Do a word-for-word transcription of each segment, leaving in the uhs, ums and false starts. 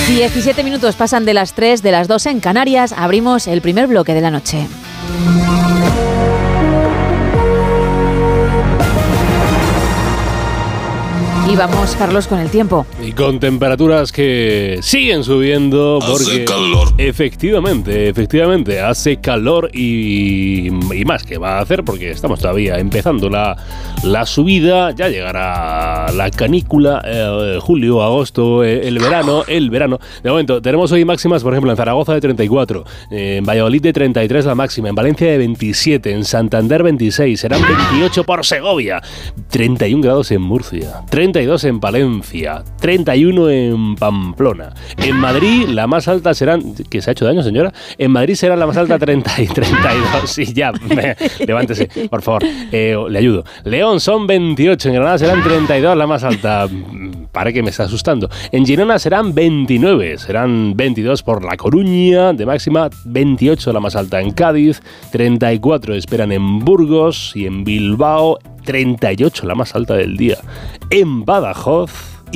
diecisiete minutos pasan de las tres, de las dos en Canarias. Abrimos el primer bloque de la noche. Y vamos, Carlos, con el tiempo. Y con temperaturas que siguen subiendo porque hace calor. Efectivamente, efectivamente, hace calor y, y más que va a hacer porque estamos todavía empezando la, la subida. Ya llegará la canícula, eh, julio, agosto, eh, el verano, el verano. De momento, tenemos hoy máximas, por ejemplo, en Zaragoza de treinta y cuatro, eh, en Valladolid de treinta y tres la máxima, en Valencia de veintisiete, en Santander veintiséis, serán veintiocho por Segovia, treinta y un grados en Murcia, treinta y dos en Palencia, treinta y uno en Pamplona. En Madrid la más alta serán... ¿Que se ha hecho daño, señora? En Madrid será la más alta treinta y treinta y dos. Sí, ya, me, levántese, por favor. Eh, le ayudo. León son veintiocho, en Granada serán treinta y dos la más alta. Para que me está asustando. En Girona serán veintinueve, serán veintidós por La Coruña, de máxima, veintiocho la más alta en Cádiz, treinta y cuatro esperan en Burgos y en Bilbao, treinta y ocho la más alta del día en Badajoz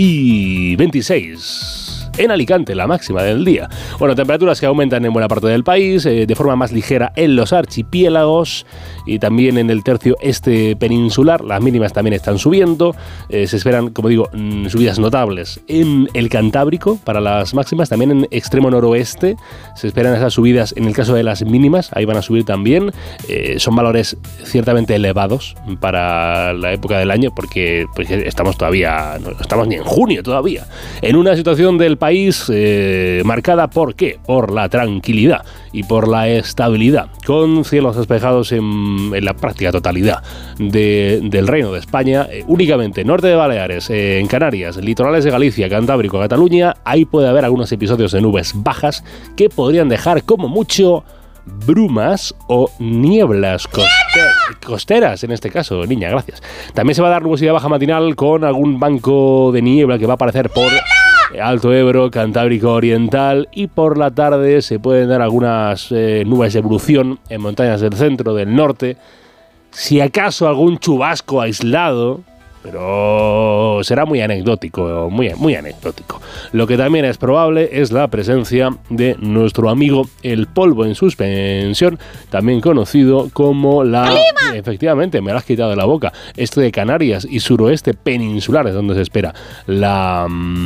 y veintiséis en Alicante, la máxima del día. Bueno, temperaturas que aumentan en buena parte del país, eh, de forma más ligera en los archipiélagos y también en el tercio este peninsular. Las mínimas también están subiendo. Eh, se esperan, como digo, mm, subidas notables en el Cantábrico para las máximas. También en extremo noroeste se esperan esas subidas en el caso de las mínimas. Ahí van a subir también. Eh, son valores ciertamente elevados para la época del año porque, porque estamos todavía, no estamos ni en junio todavía. En una situación del país eh, marcada por ¿qué? Por la tranquilidad y por la estabilidad, con cielos despejados en, en la práctica totalidad de, del Reino de España, eh, únicamente norte de Baleares, eh, en Canarias, litorales de Galicia, Cantábrico, Cataluña, ahí puede haber algunos episodios de nubes bajas que podrían dejar como mucho brumas o nieblas coster- costeras, en este caso, niña, gracias. También se va a dar nubosidad baja matinal con algún banco de niebla que va a aparecer por Alto Ebro, Cantábrico Oriental, y por la tarde se pueden dar algunas eh, nubes de evolución en montañas del centro, del norte, si acaso algún chubasco aislado, pero será muy anecdótico, muy, muy anecdótico. Lo que también es probable es la presencia de nuestro amigo el polvo en suspensión, también conocido como la... ¡Calima! Efectivamente, me lo has quitado de la boca. Esto de Canarias y suroeste peninsular es donde se espera la...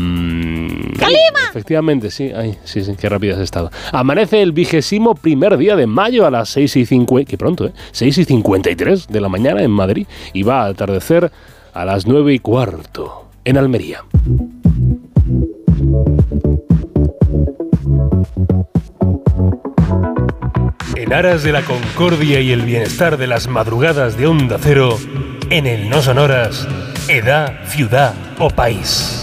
Mmm, ¡Calima! Efectivamente, sí. Ay, sí, sí, qué rápido has estado. Amanece el vigésimo primer día de mayo a las seis y cincuenta... Qué pronto, ¿eh? seis y cincuenta y tres de la mañana en Madrid y va a atardecer a las nueve y cuarto en Almería. En aras de la concordia y el bienestar de las madrugadas de Onda Cero, en el No Sonoras, edad, ciudad o país.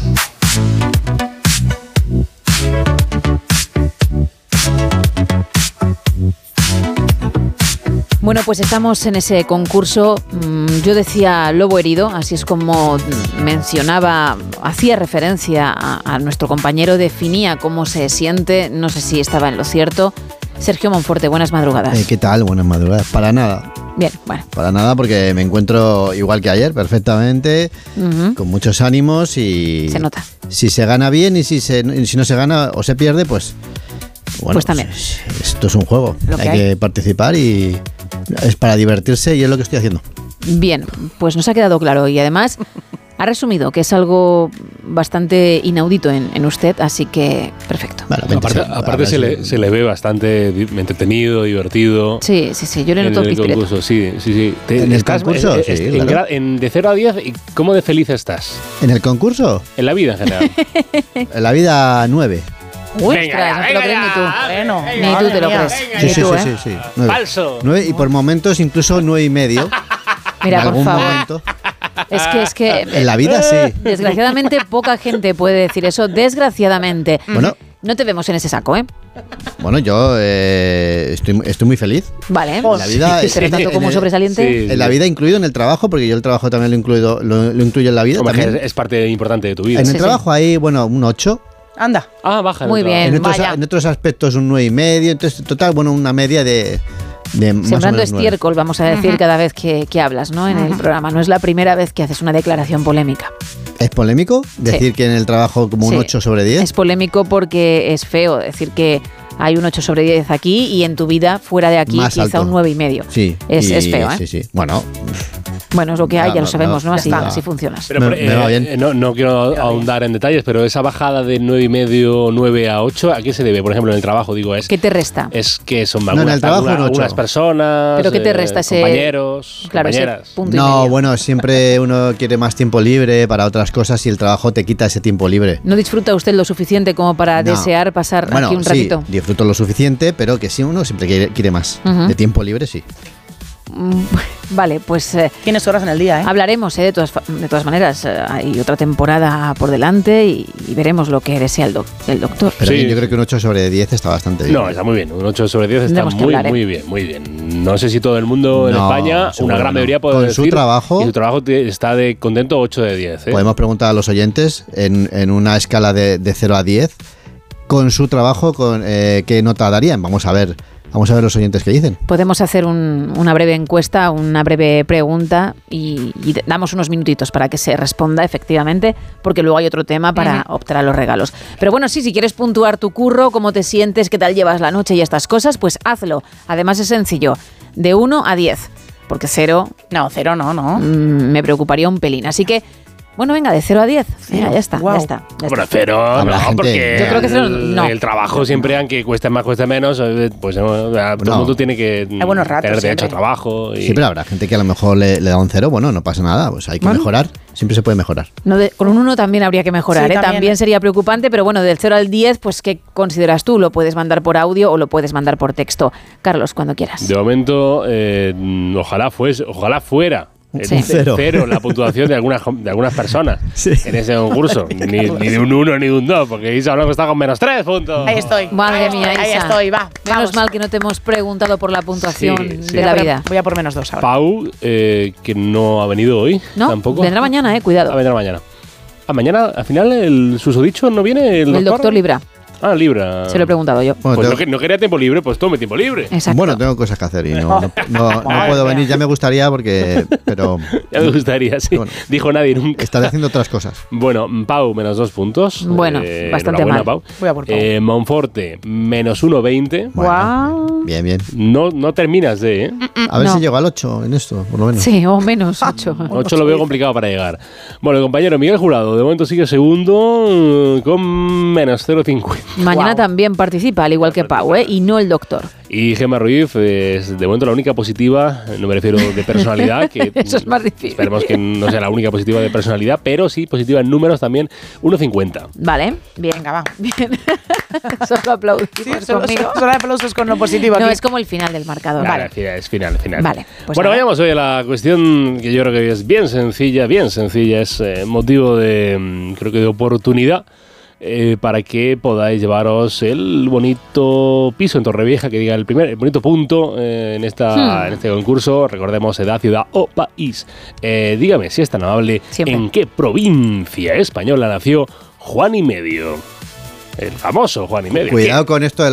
Bueno, pues estamos en ese concurso. Yo decía lobo herido, así es como mencionaba, hacía referencia a, a nuestro compañero, definía cómo se siente, no sé si estaba en lo cierto. Sergio Monforte, buenas madrugadas. Eh, ¿Qué tal? Buenas madrugadas. Para nada. Bien, bueno. Para nada, porque me encuentro igual que ayer, perfectamente, uh-huh. con muchos ánimos y... Se nota. Si se gana bien y si, se, si no se gana o se pierde, pues... Bueno, pues también. Pues, esto es un juego. Lo hay que, hay que participar y es para divertirse y es lo que estoy haciendo. Bien, pues nos ha quedado claro y además ha resumido que es algo bastante inaudito en, en usted, así que perfecto. Bueno, aparte aparte se, le, se le ve bastante entretenido, divertido. Sí, sí, sí, yo le noto en el concurso, sí, sí, sí. Te, ¿En el estás, concurso? Es, es, sí, en, claro. en, de cero a diez, ¿cómo de feliz estás? ¿En el concurso? En la vida en general. En la vida nueve. Uy, venga, no te lo crees ni tú. Bueno, venga, ni tú te lo crees. Sí, sí, tú, sí, ¿eh? sí, sí. Nueve. Falso. Nueve y por momentos incluso nueve y medio. Mira, en algún por favor. momento. Es que, es que... En la vida sí. Desgraciadamente poca gente puede decir eso. Desgraciadamente. Bueno. No te vemos en ese saco, ¿eh? Bueno, yo eh, estoy, estoy muy feliz. Vale. En la vida, sí, pero tanto como el, sobresaliente. Sí, en la vida, incluido en el trabajo, porque yo el trabajo también lo, incluido, lo, lo incluyo en la vida. También. Es parte importante de tu vida. En sí, el trabajo sí. hay, bueno, un ocho. Anda. Ah, baja. Muy bien, en otros, vaya. en otros aspectos un nueve y medio. Entonces, total, bueno, una media de, de más Sembrando o menos estiércol, nueve. vamos a decir, uh-huh. cada vez que, que hablas, ¿no? En uh-huh. el programa. No es la primera vez que haces una declaración polémica. ¿Es polémico decir sí. que en el trabajo como un sí. ocho sobre diez? Es polémico porque es feo decir que hay un ocho sobre diez aquí y en tu vida fuera de aquí más quizá alto. un nueve y medio. Sí. Es, y, es feo, ¿eh? Sí, sí. Bueno... Bueno, es lo que hay, ya, ya lo sabemos, ¿no? ¿no? Así, no. así funciona. Pero, pero, me, me va bien. Eh, no, no quiero ahondar en detalles, pero esa bajada de nueve y medio, nueve a ocho, ¿a qué se debe? Por ejemplo, en el trabajo, digo, es... ¿Qué te resta? Es que son no, algunas, en el trabajo algunas, no algunas personas, ¿Pero qué te resta eh, ese, compañeros, claro, compañeras. Ese punto y no, medio? Bueno, siempre uno quiere más tiempo libre para otras cosas y el trabajo te quita ese tiempo libre. ¿No disfruta usted lo suficiente como para no. desear pasar bueno, aquí un ratito? Sí, disfruto lo suficiente, pero que sí, uno siempre quiere, quiere más. Uh-huh. De tiempo libre, sí. Vale, pues... Eh, Tienes horas en el día, ¿eh? Hablaremos, eh, de, todas, de todas maneras. Eh, hay otra temporada por delante y, y veremos lo que desea el, doc, el doctor. Pero sí. yo creo que un ocho sobre diez está bastante bien. No, está muy bien. Un ocho sobre diez está muy, hablar, ¿eh? muy bien, muy bien. No sé si todo el mundo en no, España, una gran mayoría puede Con decir... su trabajo... Y su trabajo está de contento ocho de diez. ¿eh? Podemos preguntar a los oyentes en, en una escala de, de cero a diez, con su trabajo, con eh, ¿qué nota darían? Vamos a ver... Vamos a ver los oyentes que dicen. Podemos hacer un, una breve encuesta, una breve pregunta y, y damos unos minutitos para que se responda efectivamente, porque luego hay otro tema para uh-huh. optar a los regalos. Pero bueno, sí, si quieres puntuar tu curro, cómo te sientes, qué tal llevas la noche y estas cosas, pues hazlo. Además es sencillo, de uno a diez, porque cero... No, cero no, no. Mmm, me preocuparía un pelín, así que... Bueno, venga, de cero a diez. Mira, ya está, wow. ya está. Ya bueno, está. cero, no, gente, porque yo creo que cero, no. el trabajo siempre, aunque cueste más, cueste menos, pues todo no. el mundo tiene que hay buenos ratos, tener derecho siempre. a trabajo. Y... Sí, pero habrá gente que a lo mejor le, le da un cero, bueno, no pasa nada, pues hay que bueno. mejorar, siempre se puede mejorar. No de, con un uno también habría que mejorar, sí, ¿eh? también. también sería preocupante, pero bueno, del cero al diez, pues ¿qué consideras tú? Lo puedes mandar por audio o lo puedes mandar por texto. Carlos, cuando quieras. De momento, eh, ojalá fuese, ojalá fuera. Sí. Cero. cero la puntuación de algunas de algunas personas sí. en ese concurso. Ni, ni de un uno ni de un dos, porque Isa Blanco está con menos tres puntos. Ahí estoy. Madre ahí mía, estoy, Isa. Ahí estoy, va. Menos vamos. mal que no te hemos preguntado por la puntuación sí, sí. de la voy a, vida. Voy a por menos dos ahora. Pau, eh, que no ha venido hoy. No, tampoco. vendrá mañana, eh, cuidado. Ah, vendrá mañana. Ah, mañana, al final, el susodicho no viene el, el doctor. doctor Libra. Ah, Libra. Se lo he preguntado yo. Bueno, pues tengo... no, no quería tiempo libre, pues tome tiempo libre. Exacto. Bueno, tengo cosas que hacer y no, no, no, no puedo venir. Ya me gustaría porque... pero Ya me gustaría, sí. Bueno, dijo nadie nunca. Estaré haciendo otras cosas. Bueno, Pau, menos dos puntos. Bueno, eh, bastante mal. Pau. Voy a por Pau. Eh, Monforte, menos uno veinte. Bueno, wow. Bien, bien. No, no terminas de... ¿eh? A ver no. si llego al ocho en esto, por lo menos. Sí, o menos ocho. ocho lo veo complicado para llegar. Bueno, el compañero Miguel Jurado, de momento sigue segundo con menos cero coma cincuenta. Mañana wow. también participa, al igual que Pau, ¿eh? Y no el doctor. Y Gemma Ruiz es de momento la única positiva, no me refiero de personalidad, que eso es más difícil. Esperemos que no sea la única positiva de personalidad, pero sí positiva en números también, uno cincuenta. Vale, bien. Venga, va. Bien. Solo aplaudimos sí, solo, conmigo. Solo, solo aplausos con lo positivo. No, aquí. es como el final del marcador. Vale, Vale. es final, final. Vale, pues bueno, nada. vayamos hoy a la cuestión que yo creo que es bien sencilla, bien sencilla, es eh, motivo de, creo que de oportunidad. Eh, para que podáis llevaros el bonito piso en Torrevieja, que diga el primer el bonito punto eh, en, esta, hmm. en este concurso. Recordemos edad, ciudad o país. Eh, dígame, si es tan amable, Siempre. ¿en qué provincia española nació Juan y Medio? El famoso Juan y Medio. Cuidado con esto de